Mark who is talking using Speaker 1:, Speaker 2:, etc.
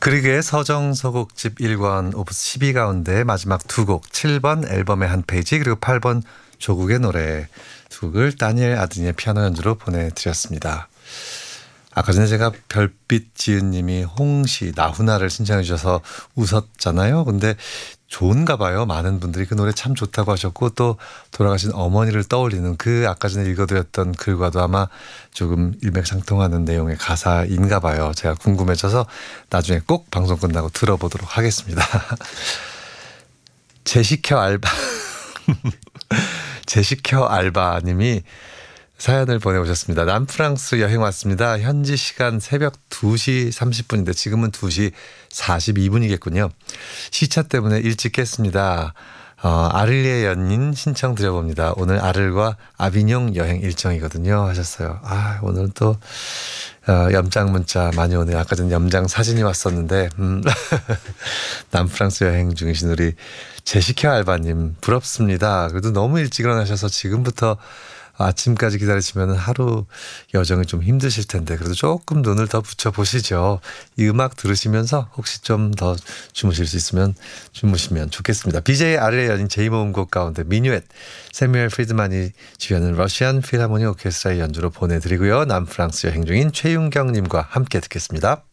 Speaker 1: 그리그의 서정서곡집 1권 오브스 12 가운데 마지막 두 곡 7번 앨범의 한 페이지 그리고 8번 조국의 노래 두 곡을 다니엘 아드니의 피아노 연주로 보내드렸습니다. 아까 전에 제가 별빛 지은님이 홍시 나훈아를 신청해 주셔서 웃었잖아요. 근데 좋은가 봐요. 많은 분들이 그 노래 참 좋다고 하셨고 또 돌아가신 어머니를 떠올리는 그 아까 전에 읽어드렸던 글과도 아마 조금 일맥상통하는 내용의 가사인가 봐요. 제가 궁금해져서 나중에 꼭 방송 끝나고 들어보도록 하겠습니다. 제시켜 알바 제시켜 알바님이 사연을 보내오셨습니다. 남프랑스 여행 왔습니다. 현지 시간 새벽 2시 30분인데 지금은 2시 42분이겠군요. 시차 때문에 일찍 깼습니다. 아를리에 연인 신청 드려봅니다. 오늘 아를과 아비뇽 여행 일정이거든요 하셨어요. 오늘 또 염장 문자 많이 오네요. 아까 전 염장 사진이 왔었는데 남프랑스 여행 중이신 우리 제시켜 알바님 부럽습니다. 그래도 너무 일찍 일어나셔서 지금부터 아침까지 기다리시면 하루 여정이 좀 힘드실 텐데 그래도 조금 눈을 더 붙여보시죠. 이 음악 들으시면서 혹시 좀 더 주무실 수 있으면 주무시면 좋겠습니다. BJ 아르의 연인 제2모음곡 가운데 미뉴엣 세뮤엘 프리드만이 주연은 러시안 필하모니 오케스트라의 연주로 보내드리고요. 남프랑스 여행 중인 최윤경님과 함께 듣겠습니다.